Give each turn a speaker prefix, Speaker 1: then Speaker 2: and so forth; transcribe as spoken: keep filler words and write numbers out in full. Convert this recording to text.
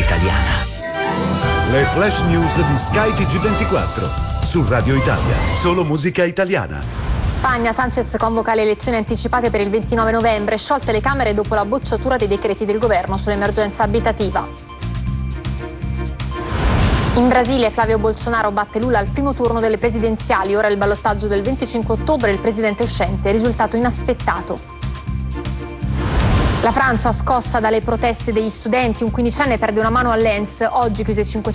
Speaker 1: italiana.
Speaker 2: Le flash news di Sky T G ventiquattro su Radio Italia, solo musica italiana.
Speaker 3: Spagna, Sanchez convoca le elezioni anticipate per il ventinove novembre, sciolte le Camere dopo la bocciatura dei decreti del governo sull'emergenza abitativa. In Brasile Flavio Bolsonaro batte Lula al primo turno delle presidenziali, ora il ballottaggio del venticinque ottobre, il presidente uscente, risultato inaspettato. La Francia scossa dalle proteste degli studenti, un quindicenne perde una mano a Lens, oggi chiuse cinque